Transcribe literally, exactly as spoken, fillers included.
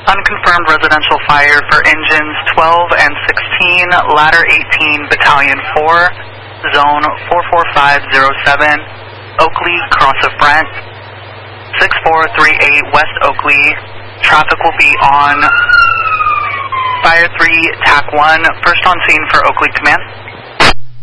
Unconfirmed residential fire for engines twelve and sixteen, ladder eighteen, battalion four, zone four four five zero seven, Oakley, Cross of Brent, six four three eight West Oakley. Traffic will be on Fire three, T A C one, first on scene for Oakley Command.